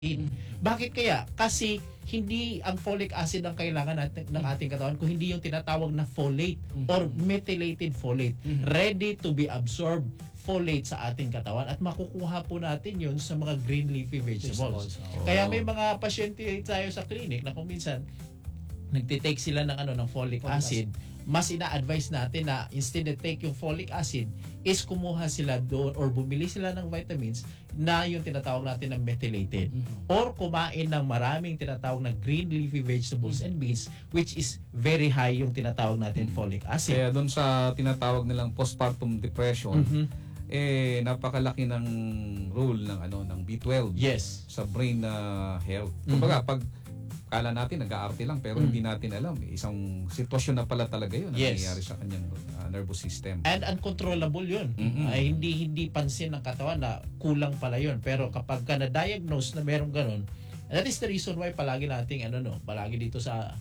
Bakit kaya? Kasi hindi ang folic acid ang kailangan natin ng ating katawan, kung hindi yung tinatawag na folate or methylated folate, ready to be absorbed folate sa ating katawan, at makukuha po natin yun sa mga green leafy vegetables. Kaya may mga pasyente tayo sa clinic na kung minsan nagtitake sila ng ng folic acid, mas ina-advise natin na instead of take yung folic acid is kumuha sila doon or bumili sila ng vitamins na yung tinatawag natin ng methylated, or kumain ng maraming tinatawag na green leafy vegetables and beans, which is very high yung tinatawag natin folic acid. Kaya doon sa tinatawag nilang postpartum depression, napakalaki ng role ng ng B12 sa brain health. Kumbaga, pag kala natin nag-aarte lang pero hindi natin alam, isang sitwasyon na pala talaga yun na nangyayari sa kanyang nervous system. And uncontrollable yun. Ay, hindi pansin ng katawan na kulang pala yun. Pero kapag ka na-diagnose na meron ganun, that is the reason why palagi nating palagi dito sa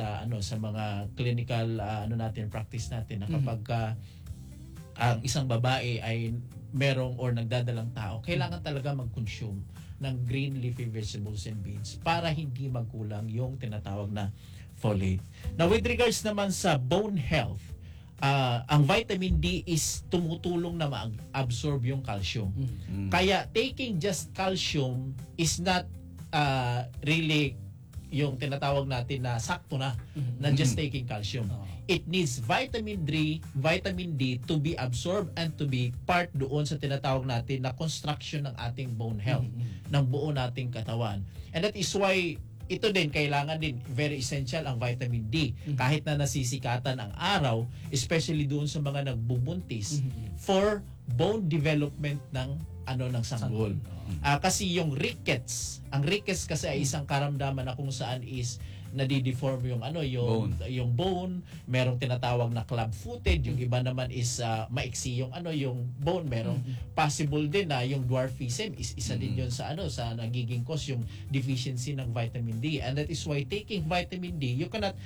mga clinical natin, practice natin, na kapag ang isang babae ay merong or nagdadalang tao, kailangan talaga mag-consume ng green leafy vegetables and beans para hindi magkulang yung tinatawag na folate. Now, with regards naman sa bone health, ang vitamin D is tumutulong na ma-absorb yung calcium. Kaya taking just calcium is not really yung tinatawag natin na sakto na just taking calcium. It needs vitamin D to be absorbed and to be part doon sa tinatawag natin na construction ng ating bone health, ng buo nating katawan. And that is why ito din, kailangan din, very essential ang vitamin D. Kahit na nasisikatan ang araw, especially doon sa mga nagbubuntis, for bone development ng sanggol. Kasi yung rickets, ang rickets kasi ay isang karamdaman na kung saan is nadideform yung bone, merong tinatawag na club-footed, yung iba naman is maiksi yung bone, merong possible din na yung dwarfism is isa din yun sa sa nagiging cause yung deficiency ng vitamin D. And that is why taking vitamin D, you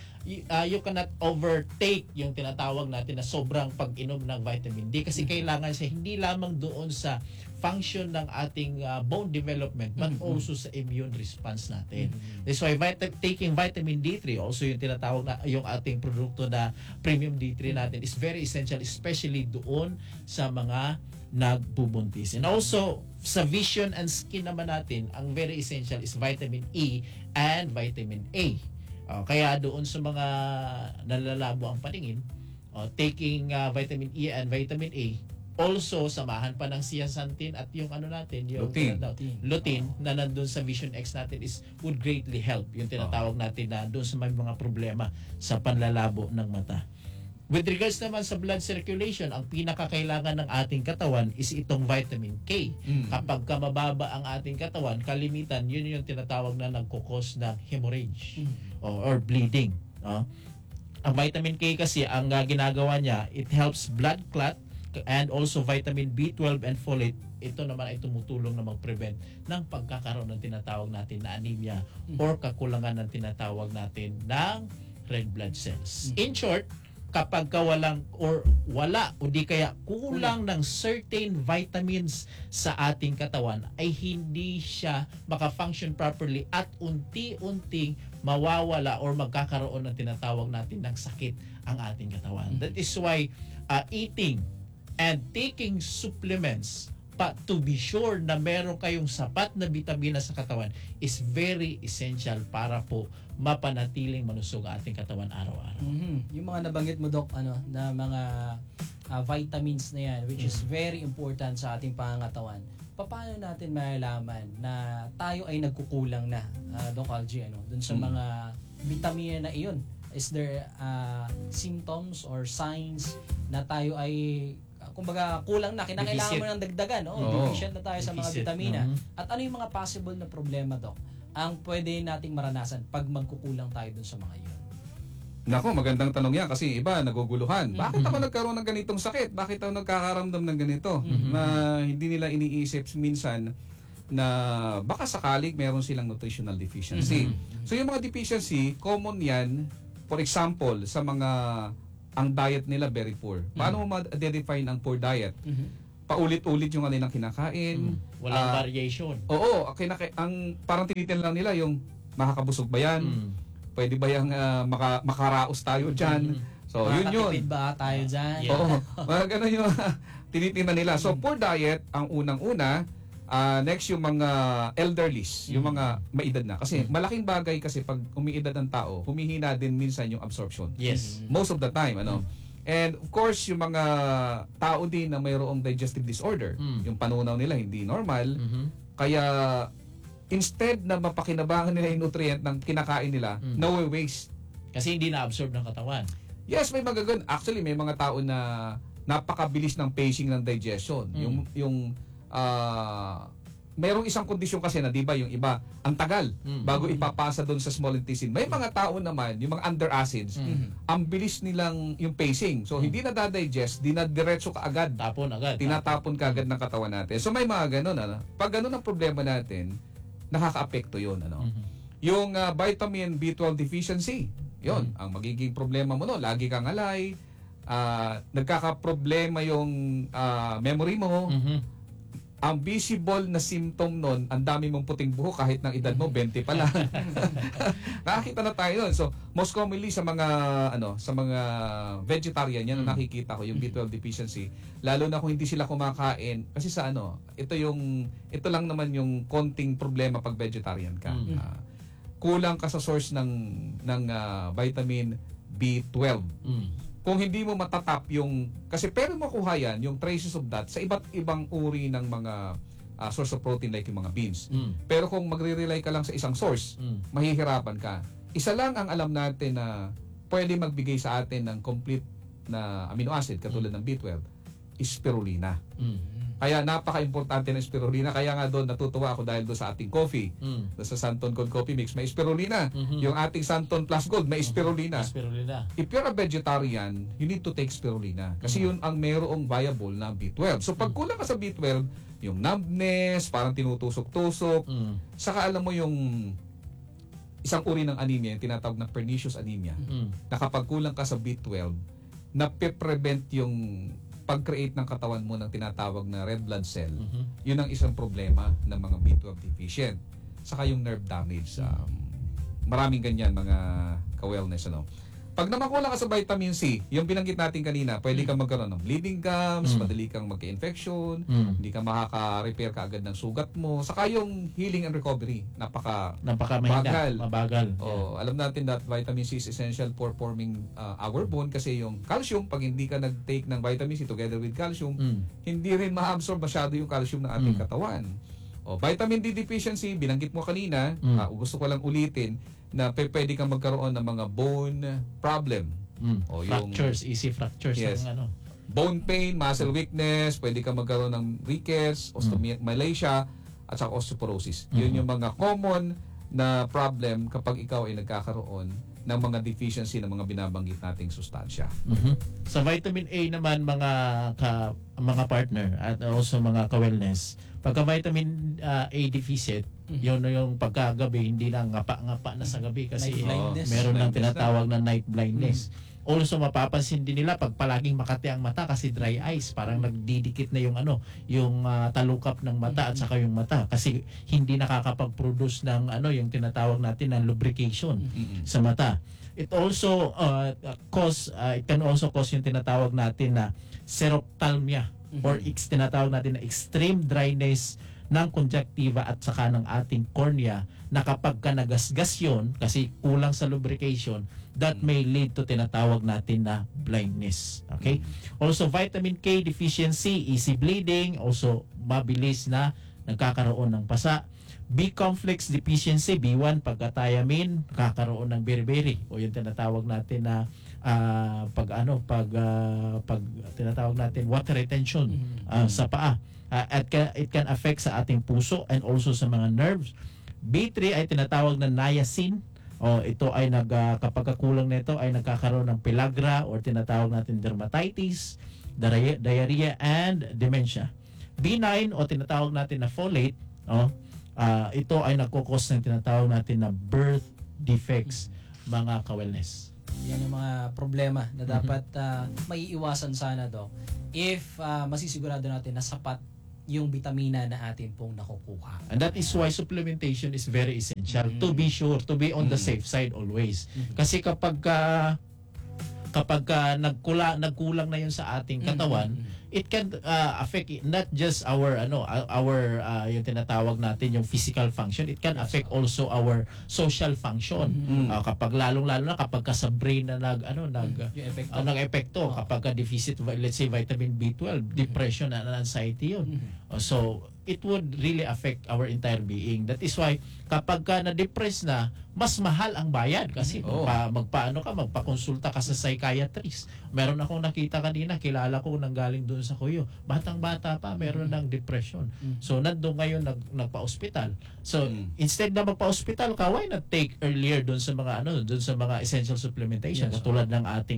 cannot overtake yung tinatawag natin na sobrang pag-inom ng vitamin D, kasi kailangan siya hindi lamang doon sa function ng ating bone development but also sa immune response natin. That's why taking vitamin D3, also yung tinatawag na yung ating produkto na premium D3 natin, is very essential, especially doon sa mga nagbubuntis. And also sa vision and skin naman natin, ang very essential is vitamin E and vitamin A. Kaya doon sa mga nalalabo ang paningin, taking vitamin E and vitamin A, also samahan pa ng zeaxanthin at yung yung lutein na nandun sa Vision X natin would greatly help yung tinatawag natin na doon sa may mga problema sa panlalabo ng mata. With regards naman sa blood circulation, ang pinakakailangan ng ating katawan is itong vitamin K. Kapag mababa ang ating katawan, kalimitan yun yung tinatawag na nagkukos ng hemorrhage or bleeding. Ang vitamin K kasi, ang ginagawa niya, it helps blood clot, and also vitamin B12 and folate. Ito naman ay tumutulong na mag-prevent ng pagkakaroon ng tinatawag natin na anemia or kakulangan ng tinatawag natin ng red blood cells. In short, kapag wala o di kaya kulang ng certain vitamins sa ating katawan, ay hindi siya maka-function properly at unti-unting mawawala or magkakaroon ng tinatawag natin ng sakit ang ating katawan. That is why eating and taking supplements to be sure na meron kayong sapat na bitamina sa katawan is very essential para po mapanatiling malusog ang ating katawan araw-araw. Yung mga nabanggit mo, Doc, na mga vitamins na yan, which is very important sa ating pangangatawan. Paano natin malalaman na tayo ay nagkukulang na, Doc Algie, dun sa mga bitamina na iyon? Is there symptoms or signs na tayo ay kumbaga kulang na, kinakailangan mo ng dagdagan, deficient na tayo sa mga bitamina. At ano yung mga possible na problema, Doc, ang pwede nating maranasan pag magkukulang tayo dun sa mga iyon? Nako, magandang tanong yan kasi iba naguguluhan. Bakit ako nagkaroon ng ganitong sakit? Bakit ako nagkakaramdam ng ganito? Na hindi nila iniisip minsan na baka sakaling meron silang nutritional deficiency. So yung mga deficiency, common yan. For example, sa mga ang diet nila very poor. Paano mo ma-define ang poor diet? paulit-ulit yung kanilang kinakain. Walang variation. Oo, ang parang tinitingnan lang nila yung makakabusog ba yan? Pwede ba yung makaraos tayo dyan? So, yun. Makakatipid ba tayo dyan? Oo, mga ganun yung tinitingnan nila. So, poor diet, ang unang-una. Next, yung mga elderlies, yung mga maedad na. Kasi malaking bagay kasi pag umiidad ang tao, humihina din minsan yung absorption. Yes. Most of the time, ano. And of course, yung mga tao din na mayroong digestive disorder, yung panunaw nila hindi normal, kaya instead na mapakinabangan nila yung nutrient ng kinakain nila, nawe-waste. Kasi hindi na-absorb ng katawan. Yes, may mga ganun. Actually, may mga tao na napakabilis ng pacing ng digestion. Mayroong isang kondisyon kasi na, di ba, yung iba, ang tagal bago ipapasa doon sa small intestine. May mga tao naman, yung mga under acids, ang bilis nilang yung pacing. So, hindi na dadigest, di na diretso kaagad. Tapon agad. Tinatapon kaagad ng katawan natin. So, may mga ganun. Ano? Pag ganun ang problema natin, nakaka-apekto yun. Ano? Yung vitamin B12 deficiency, yun, ang magiging problema mo no, lagi kang alay, nagkakaproblema yung memory mo, ang visible na symptom nun, ang dami mong puting buhok kahit ng edad mo 20 pa lang. Nakakita na tayo nun. So, most commonly sa mga vegetarian, yan ang nakikita ko, yung B12 deficiency. Lalo na kung hindi sila kumakain kasi ito lang naman yung konting problema pag vegetarian ka. Kulang ka sa source ng vitamin B12. Kung hindi mo matatap kasi pero makuha yan, yung traces of that sa iba't ibang uri ng mga source of protein like yung mga beans. Pero kung magre-rely ka lang sa isang source, mahihirapan ka. Isa lang ang alam natin na pwede magbigay sa atin ng complete na amino acid katulad ng B12, is spirulina. Kaya napaka-importante ng spirulina. Kaya nga doon natutuwa ako dahil doon sa ating coffee. Doon sa Santon Gold Coffee Mix, may spirulina. Yung ating Santon Plus Gold, may spirulina. If you're a vegetarian, you need to take spirulina. Kasi yun ang mayroong viable na B12. So pag kulang ka sa B12, yung numbness, parang tinutusok-tusok, saka alam mo yung isang uri ng anemia, yung tinatawag na pernicious anemia, na kapag kulang ka sa B12, nape-prevent yung pag-create ng katawan mo ng tinatawag na red blood cell. Yun ang isang problema ng mga B12 deficient. Saka yung nerve damage. Maraming ganyan mga ka-wellness. Pag namakulang ka sa vitamin C, yung binanggit natin kanina, pwede kang magkaroon ng bleeding gums, madali kang magka-infection, hindi ka makaka-repair kaagad ng sugat mo. Saka yung healing and recovery, mabagal. Alam natin that vitamin C is essential for forming our bone kasi yung calcium, pag hindi ka nag-take ng vitamin C together with calcium, hindi rin ma-absorb masyado yung calcium ng ating katawan. Vitamin D deficiency, binanggit mo kanina, gusto ko lang ulitin, na pwede kang magkaroon ng mga bone problem. Fractures, easy fractures. Yes. Bone pain, muscle weakness, pwede kang magkaroon ng rickets, osteomalacia, at saka osteoporosis. Yun yung mga common na problem kapag ikaw ay nagkakaroon ng mga deficiency ng mga binabanggit nating sustansya. Sa vitamin A naman mga partner at also mga ka-wellness, pagka vitamin A deficient, yun yung pagkagabi hindi na ngapa-ngapa na sa gabi kasi meron ng tinatawag na night blindness. Also mapapansin din nila pag palaging makati ang mata kasi dry eyes, parang nagdidikit na yung talukap ng mata at saka yung mata kasi hindi nakakapag-produce ng yung tinatawag natin na lubrication sa mata. It also it can also cause yung tinatawag natin na xerophthalmia or tinatawag natin na extreme dryness ng conjunctiva at saka ng ating cornea na kapag ka nagasgas yun, kasi kulang sa lubrication, that may lead to tinatawag natin na blindness. Okay? Also, vitamin K deficiency, easy bleeding, also mabilis na nagkakaroon ng pasa. B-complex deficiency, B1, pagka-thiamine, nakakaroon ng beriberi o yung tinatawag natin na pag tinatawag natin water retention sa paa. It can affect sa ating puso and also sa mga nerves. B3 ay tinatawag na niacin. Ito ay kapag kulang nito ay nagkakaroon ng pellagra or tinatawag natin dermatitis, diarrhea and dementia. B9 o tinatawag natin na folate, ito ay nagkukos ng tinatawag natin na birth defects, mga ka-wellness. Yan yung mga problema na dapat maiiwasan sana, Doc. If masisigurado natin na sapat yung bitamina na atin pong nakukuha. And that is why supplementation is very essential to be sure, to be on the safe side always. Kasi kapag nagkulang na yun sa ating katawan, it can affect not just our yung tinatawag natin yung physical function, it can affect also our social function. Kapag lalong-lalo na kapag sa brain na nag-epekto kapag deficit, let's say vitamin B12, depression and anxiety yun. So it would really affect our entire being. That is why kapag na-depress na, mas mahal ang bayad kasi magpakonsulta ka sa psychiatrist. Meron akong nakita kanina, kilala ko nanggaling doon sa Kuyo. Batang-bata pa, meron ng depression. So nandoon ngayon nagpa-hospital. So instead na magpa-hospital ka, why not take earlier doon sa mga essential supplementation katulad ng ating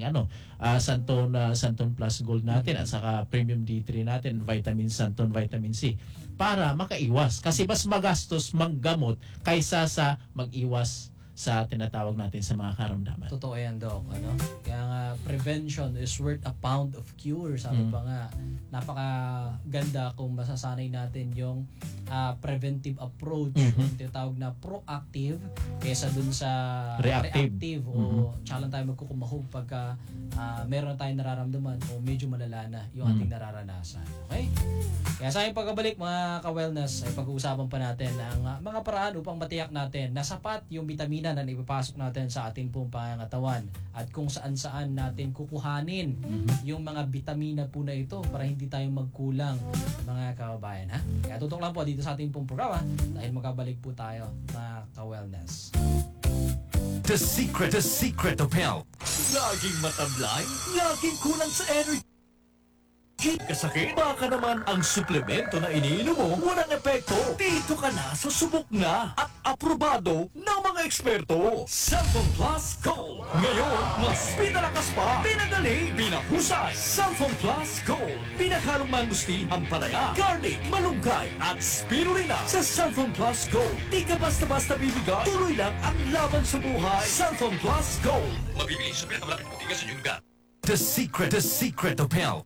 Santon Plus Gold natin at saka Premium D3 natin, vitamin Santon, vitamin C, para makaiwas kasi mas magastos manggamot kaysa sa mag-iwas sa tinatawag natin sa mga karamdaman. Totoo yan, Doc. Kaya nga, prevention is worth a pound of cure. Sabi pa nga, napakaganda kung masasanay natin yung preventive approach, yung tinatawag na proactive kaysa dun sa reactive. O tsaka lang tayo magkukumahog pagka meron tayong nararamdaman o medyo malala na yung ating nararanasan. Okay? Kaya sa aking pagbabalik, mga ka-wellness, ay pag-uusapan pa natin ang mga paraan upang matiyak natin na sapat yung vitamina na ipapasok natin sa ating pong pangangatawan at kung saan-saan natin kukuhanin yung mga vitamina po na ito para hindi tayo magkulang, mga kababayan. Kaya tutok lang po dito sa ating pong programa dahil magkabalik po tayo, mga ka-wellness. The secret of health. Laging matablay, laging kulang sa energy. Kasakit, baka naman ang suplemento na iniinom mo walang epekto. Dito ka na sa subok na at aprobado ng mga eksperto. Cellphone Plus Gold. Ngayon, mas pinalakas pa, pinagaling, pinahusay. Cellphone Plus Gold. Pinakalong mangustin, ampalaya, garlic, malunggay at spirulina. Sa Cellphone Plus Gold, di ka basta-basta bibigay. Tuloy lang ang laban sa buhay. Cellphone Plus Gold. Mabibili sa pinakamalapit mo sa inyong lugar. The secret of health.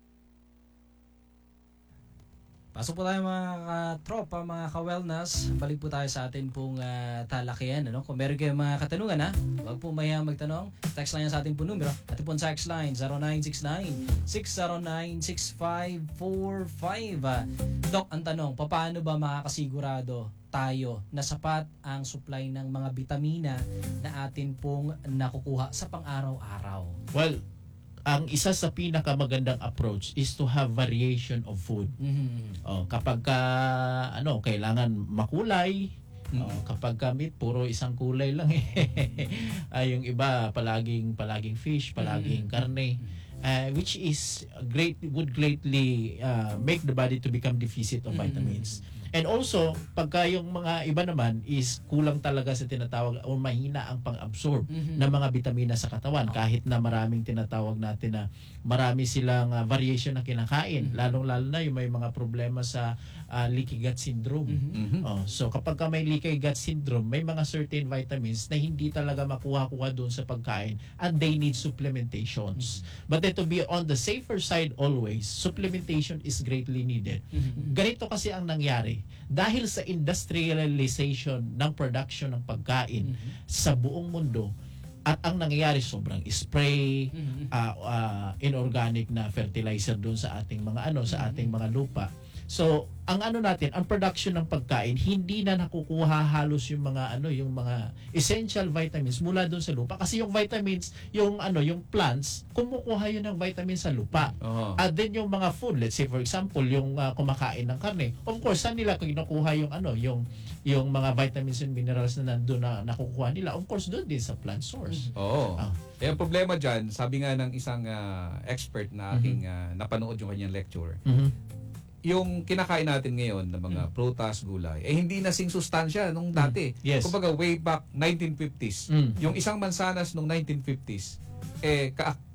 Pasok po tayo, mga tropa, mga ka-wellness. Balik po tayo sa atin pong talakihan. Kung meron kayong mga katanungan, huwag po mayang magtanong. Text lang yan sa ating pong numero. Ating pong text line, 0969-609-6545. Doc, ang tanong, paano ba makakasigurado tayo na sapat ang supply ng mga vitamina na atin pong nakukuha sa pang-araw-araw? Well, ang isa sa pinakamagandang approach is to have variation of food. Kapag kailangan makulay, kapag meat puro isang kulay lang yung iba palaging fish, palaging karne. Which is would greatly make the body to become deficit of vitamins. And also, pagka yung mga iba naman is kulang talaga sa tinatawag o mahina ang pang-absorb ng mga vitamina sa katawan kahit na maraming tinatawag natin na marami silang variation na kinakain. Lalong-lalo na yung may mga problema sa leaky gut syndrome. So kapag may leaky gut syndrome, may mga certain vitamins na hindi talaga makuha-kuha doon sa pagkain and they need supplementations. But then to be on the safer side always, supplementation is greatly needed. Ganito kasi ang nangyari. Dahil sa industrialization ng production ng pagkain sa buong mundo, at ang nangyayari sobrang spray, inorganic na fertilizer doon sa ating mga sa ating mga lupa. So, ang ang production ng pagkain, hindi na nakukuha halos yung mga yung mga essential vitamins mula doon sa lupa kasi yung vitamins, yung plants, kumukuha yun ng vitamins sa lupa. At then yung mga food, let's say for example, yung kumakain ng karne, of course, saan nila kinukuha yung mga vitamins and minerals na nandoon na nakukuha nila? Of course, doon din sa plant source. Ang problema dyan, sabi nga ng isang expert na aking napanood yung kanyang lecture, yung kinakain natin ngayon ng mga prutas, gulay, hindi nasing sustansya nung dati. Kumbaga way back 1950s, yung isang mansanas nung 1950s,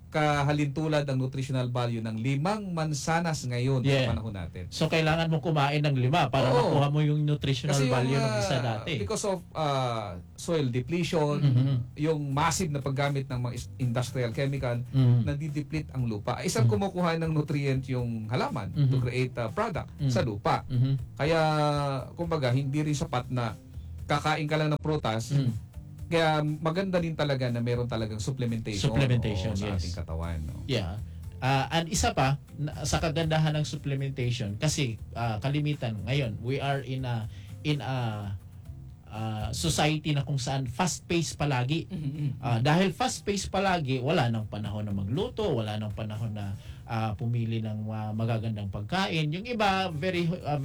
kahalintulad ang nutritional value ng 5 mansanas ngayon sa panahon natin. So kailangan mo kumain ng 5 para makuha mo yung nutritional value ng isa dati. Because of soil depletion, yung massive na paggamit ng mga industrial chemical, nadideplete ang lupa. Isang kumukuha ng nutrient yung halaman to create a product sa lupa. Kaya kumbaga hindi rin sapat na kakain ka lang ng prutas. Kaya maganda din talaga na meron talagang supplementation sa ating katawan. No? Yeah. And isa pa, sa kagandahan ng supplementation, kasi kalimitan ngayon, we are in a society na kung saan fast-paced palagi. Dahil fast-paced palagi, wala nang panahon na magluto, wala nang panahon na pumili ng magagandang pagkain. Yung iba very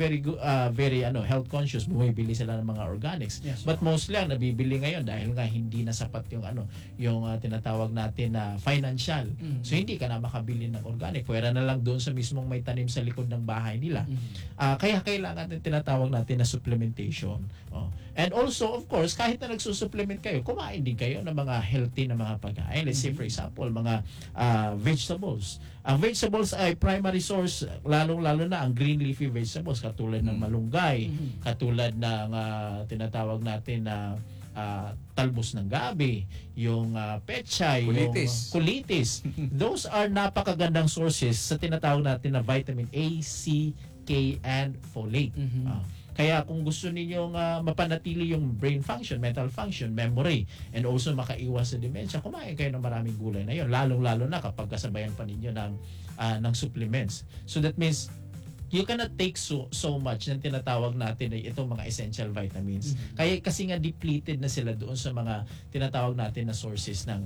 health conscious, bumibili sila ng mga organics. Yes, but mostly ang nabibili ngayon dahil nga hindi na sapat yung tinatawag natin na financial. So hindi ka na makabili ng organic. Pwera na lang doon sa mismong may tanim sa likod ng bahay nila. Kaya kailangan ng tinatawag natin na supplementation. And also, of course, kahit na nagsusupplement kayo, kumain din kayo ng mga healthy na mga pagkain. Let's say, for example, mga vegetables. Ang vegetables ay primary source, lalong-lalo na ang green leafy vegetables, katulad ng malunggay, katulad ng tinatawag natin na talbos ng gabi, yung pechay, kulitis. yung kulitis. Those are napakagandang sources sa tinatawag natin na vitamin A, C, K, and folate. Kaya kung gusto ninyong mapanatili yung brain function, mental function, memory, and also makaiwas sa dementia, kumain kayo ng maraming gulay na yun. Lalong-lalo na kapag kasabayan pa ninyo ng supplements. So that means, you cannot take so much ng tinatawag natin ay itong mga essential vitamins. Kaya kasi nga depleted na sila doon sa mga tinatawag natin na sources ng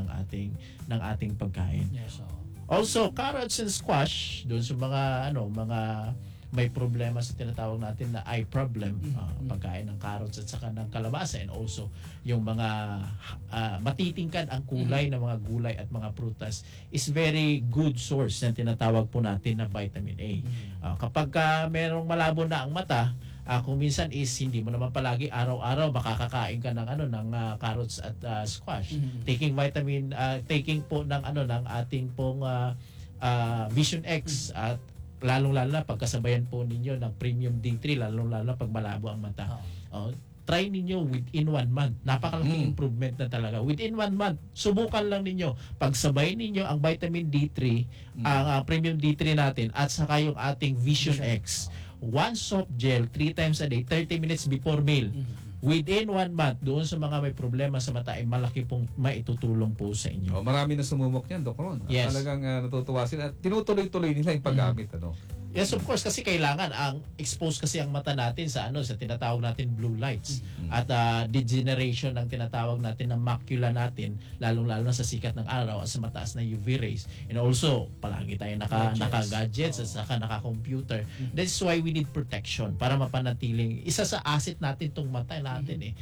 ating pagkain. Yes, Also, carrots and squash doon sa mga may problema sa tinatawag natin na eye problem, pagkain ng carrots at saka ng kalabasa, and also yung mga matitingkad ang kulay ng mga gulay at mga prutas is very good source ng tinatawag po natin na vitamin A. Kapag merong malabo na ang mata, kung minsan is hindi mo naman palagi araw-araw makakakain ka ng carrots at squash. Taking po ng ating pong Vision X at lalong-lalo na pagkasabayan po ninyo ng Premium D3, lalong-lalo na pag malabo ang mata. Try ninyo within 1 month. Napakalaking improvement na talaga. Within 1 month, subukan lang ninyo. Pagsabayin ninyo ang vitamin D3, ang Premium D3 natin, at saka yung ating Vision X. 1 soft gel, 3 times a day, 30 minutes before meal. Within 1 month, doon sa mga may problema sa mata, ay malaki pong maitutulong po sa inyo. Marami na sumubok yan, Dok Ron. Yes. Talagang natutuwa sila. Tinutuloy-tuloy nila yung paggamit. Yes, of course, kasi kailangan ang expose kasi ang mata natin sa tinatawag natin blue lights at degeneration ng tinatawag natin na macula natin, lalong-lalo na sa sikat ng araw at sa mataas na UV rays. And also, palagi tayo naka-gadgets at saka naka-computer. That's why we need protection para mapanatiling isa sa asset natin tong mata natin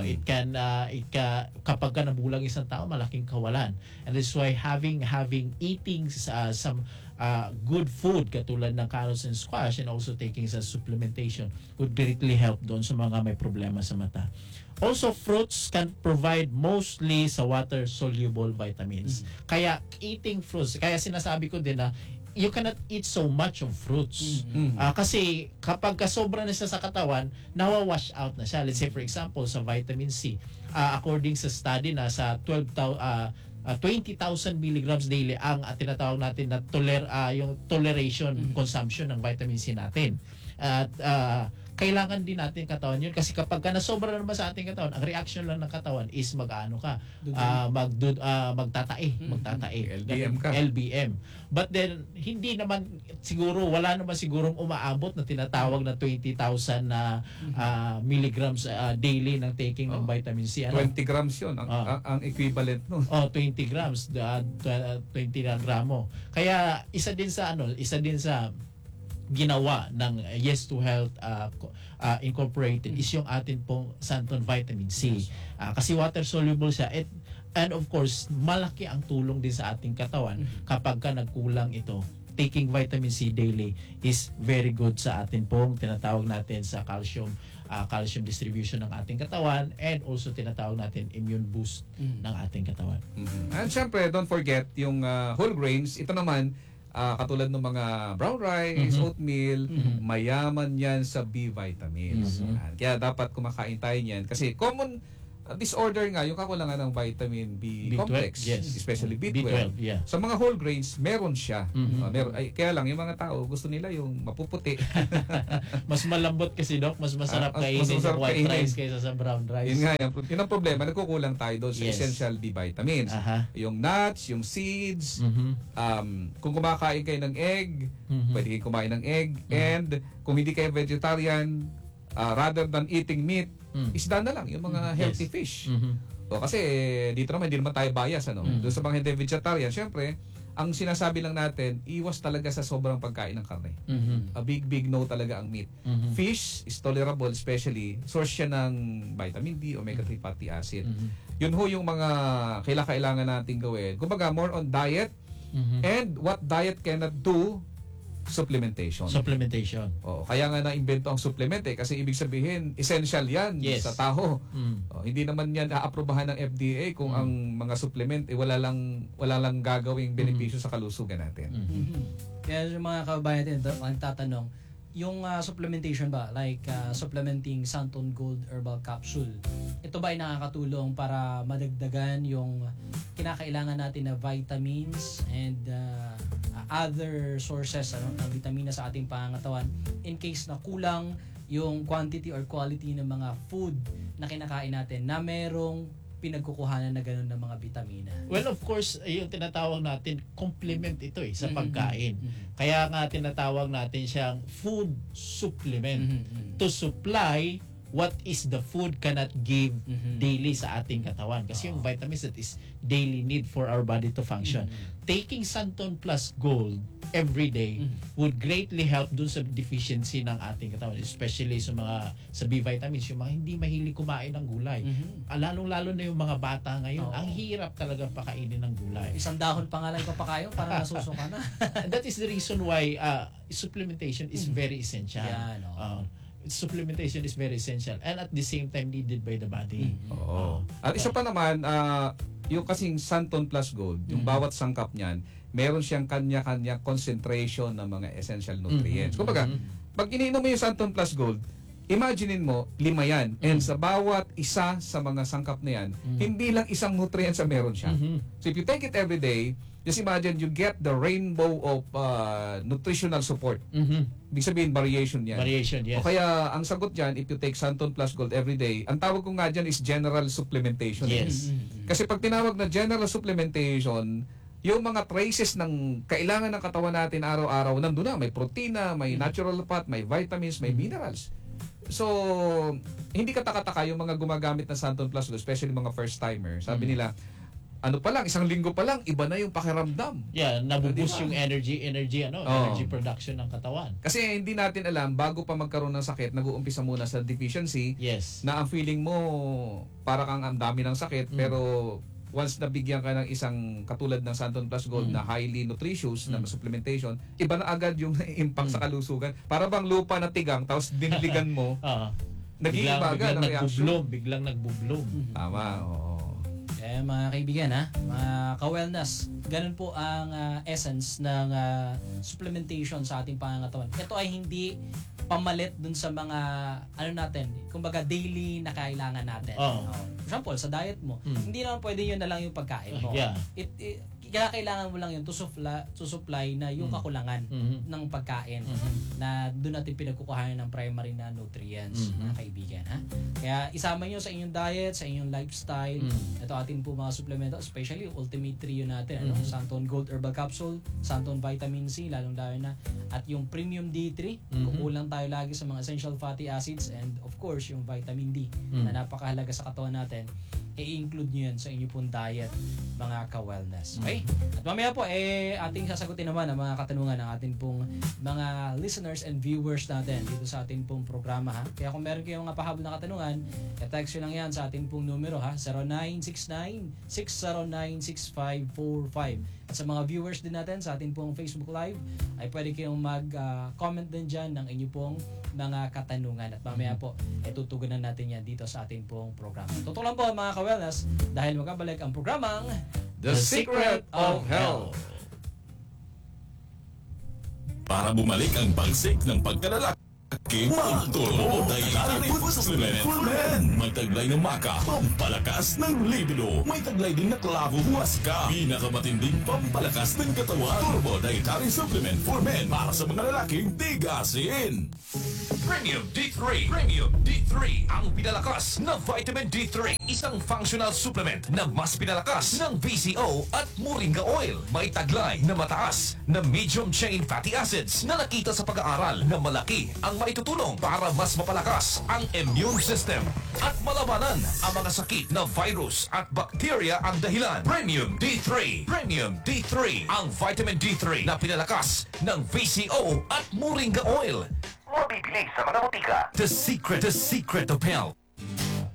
kapag ka nabulang isang tao, malaking kawalan. And that's why eating some good food katulad ng carrots and squash and also taking sa supplementation would greatly help doon sa mga may problema sa mata. Also, fruits can provide mostly sa water-soluble vitamins. Kaya eating fruits, kaya sinasabi ko din na you cannot eat so much of fruits. Kasi kapag sobra na siya sa katawan, nawawash out na siya. Let's say for example, sa vitamin C, according sa study na sa 20,000 milligrams daily ang tinatawag natin na yung toleration consumption ng vitamin C natin. At kailangan din natin katawan yun kasi kapag nasobra naman sa ating katawan, ang reaction lang ng katawan is magtatae. LBM ka. LBM. But then hindi naman siguro, wala naman sigurong umaabot na tinatawag na 20,000 na milligrams daily ng taking ng vitamin C. 20 grams yun ang equivalent nun. 20 grams, 20 na gramo. Kaya isa din sa ginawa ng Yes to Health Incorporated is yung atin pong Santon Vitamin C. Kasi water soluble siya and of course malaki ang tulong din sa ating katawan kapag ka nagkulang ito. Taking vitamin C daily is very good sa atin pong tinatawag natin sa calcium calcium distribution ng ating katawan, and also tinatawag natin immune boost ng ating katawan. And syempre, don't forget yung whole grains. Ito naman, katulad ng mga brown rice, oatmeal, mayaman yan sa B vitamins. Yan. Kaya dapat kumakain tayo niyan. Kasi common disorder nga, yung kakulangan ng vitamin B complex, especially B12. Sa mga whole grains, meron siya. Kaya lang, yung mga tao, gusto nila yung mapuputi. Mas malambot kasi, Doc. Mas masarap kainin yung white rice kaysa sa brown rice. Yun nga, yun ang problema. Nagkukulang tayo doon sa essential B vitamins. Yung nuts, yung seeds, kung kumakain kayo ng egg, pwede kayo kumain ng egg, and kung hindi kayo vegetarian, rather than eating meat, isda na lang, yung mga healthy fish. O, kasi dito naman, hindi naman tayo bias. Doon sa mga hindi vegetarian, syempre, ang sinasabi lang natin, iwas talaga sa sobrang pagkain ng karne. A big no talaga ang meat. Fish is tolerable, especially, source siya ng vitamin D, omega-3 fatty acid. Yun ho yung mga kailangan natin gawin. Kumbaga, more on diet, and what diet cannot do, supplementation. Kaya nga na-invento ang supplement kasi ibig sabihin essential 'yan sa tao. Hindi naman 'yan aaprubahan ng FDA kung ang mga supplement wala lang gagawing benepisyo sa kalusugan natin. Kaya yung mga kababayan natin ang tatanong, yung supplementation ba, like supplementing Santon Gold Herbal Capsule, ito ba ay nakakatulong para madagdagan yung kinakailangan natin na vitamins and other sources ng vitamina sa ating pangangatawan in case na kulang yung quantity or quality ng mga food na kinakain natin na merong pinagkukuhanan na gano'n ng mga vitamina? Well, of course, yung tinatawag natin, complement ito sa pagkain. Kaya nga tinatawag natin siyang food supplement to supply what is the food cannot give daily sa ating katawan. Kasi yung vitamins that is daily need for our body to function. Taking Santon Plus Gold every day would greatly help dun sa deficiency ng ating katawan, especially sa B vitamins, yung mga hindi mahilig kumain ng gulay. Lalong-lalo na yung mga bata ngayon. Ang hirap talaga pakainin ng gulay. Isang dahon pa nga lang papakayo para nasusuka na. That is the reason why supplementation is very essential. Supplementation is very essential and at the same time needed by the body. At isa pa naman, yung kasing Santon Plus Gold, yung bawat sangkap niyan, meron siyang kanya-kanya concentration ng mga essential nutrients. Kumbaga, pag iniinom mo yung Santon Plus Gold, imaginein mo, 5 yan. And sa bawat isa sa mga sangkap na yan, hindi lang isang nutrients ang meron siya. So if you take it every day, just imagine you get the rainbow of nutritional support. Ibig sabihin, variation yan. O kaya, ang sagot dyan, if you take Santon Plus Gold every day, ang tawag ko nga dyan is general supplementation. Kasi pag tinawag na general supplementation, yung mga traces ng kailangan ng katawan natin araw-araw, nandun na. May protina, may natural fat, may vitamins, may minerals. So, hindi katakataka yung mga gumagamit ng Santon Plus Gold, especially mga first-timer. Sabi nila, ano pa lang, isang linggo pa lang, iba na yung pakiramdam. Nabuboost yung energy production ng katawan. Kasi hindi natin alam, bago pa magkaroon ng sakit, nag-uumpisa muna sa deficiency, na ang feeling mo, para kang ang dami ng sakit, pero once nabigyan ka ng isang katulad ng Santon Plus Gold na highly nutritious na supplementation, iba na agad yung impact sa kalusugan. Para bang lupa na tigang, tapos diniligan mo, nag-iiba agad ang reaction. Biglang nagbo-bloom. Tama, mga kaibigan, mga ka-wellness, ganun po ang essence ng supplementation sa ating pangangatawan. Ito ay hindi pamalit dun sa mga natin, kumbaga daily na kailangan natin. For example, sa diet mo, hindi naman pwede yun na lang yung pagkain mo. Kailangan mo lang yun to supply na yung kakulangan ng pagkain na doon natin pinagkukuhanan ng primary na nutrients, mga kaibigan. Kaya isama nyo sa inyong diet, sa inyong lifestyle. Ito atin po mga suplemento, especially ultimate trio natin, Santon Gold Herbal Capsule, Santon Vitamin C, lalong-lalo na, at yung Premium D3, kukulang tayo lagi sa mga essential fatty acids, and of course yung vitamin D na napakahalaga sa katawan natin. I-include nyo yan sa inyong pong diet, mga ka-wellness. Okay? At mamaya po, ating sasagutin naman ang mga katanungan ng ating pong mga listeners and viewers natin dito sa ating pong programa. Kaya kung meron kayong mga pahabol na katanungan, i-text nyo lang yan sa ating pong numero, 0969-609-6545. At sa mga viewers din natin sa ating pong Facebook Live, ay pwede kayong mag-comment din dyan ng inyong pong mga katanungan. At mamaya po, tutugunan natin yan dito sa ating pong programa. Totoo lang po mga ka-wellness, dahil magkabalik ang programang The Secret of Health. Para bumalik ang bagsik ng pagkalalaki, Turbo Dietary Food Supplement for Men. May taglay ng maka, pampalakas ng libido. May taglay din na klabo huwaska, pinakamatinding pampalakas ng katawan. Turbo Dietary Supplement for Men para sa mga lalaking tigasin. Premium D3. Premium D3. Ang pinalakas na vitamin D3. Isang functional supplement na mas pinalakas ng VCO at Moringa Oil. May taglay na mataas na medium chain fatty acids na nakita sa pag-aaral na malaki ang maitutulong para mas mapalakas ang immune system at malabanan ang mga sakit na virus at bacteria ang dahilan. Premium D3. Premium D3. Ang vitamin D3 na pinalakas ng VCO at Moringa Oil. Mabibili sa mga butika. The Secret of Health.